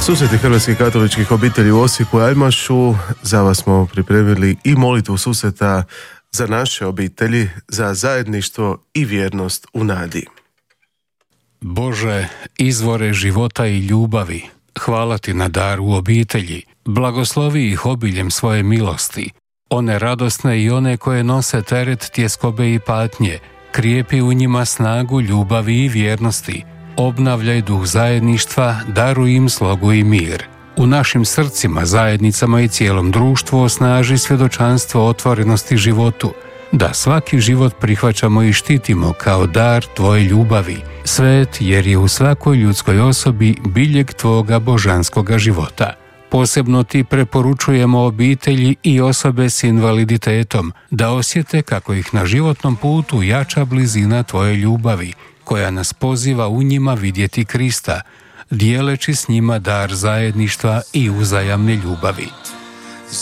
Susreti hrvatskih katoličkih obitelji u Osijeku i Aljmašu. Za vas smo pripremili i molitvu susreta za naše obitelji, za zajedništvo i vjernost u nadi. Bože, izvore života i ljubavi, hvala ti na daru obitelji, blagoslovi ih obiljem svoje milosti, one radosne i one koje nose teret tjeskobe i patnje, krijepi u njima snagu ljubavi i vjernosti, obnavljaj duh zajedništva, daruj im slogu i mir. U našim srcima, zajednicama i cijelom društvu osnaži svjedočanstvo otvorenosti životu, da svaki život prihvaćamo i štitimo kao dar tvoje ljubavi, svet jer je u svakoj ljudskoj osobi biljeg tvoga božanskoga života. Posebno ti preporučujemo obitelji i osobe s invaliditetom da osjete kako ih na životnom putu jača blizina tvoje ljubavi, koja nas poziva u njima vidjeti Krista, dijeleći s njima dar zajedništva i uzajamne ljubavi.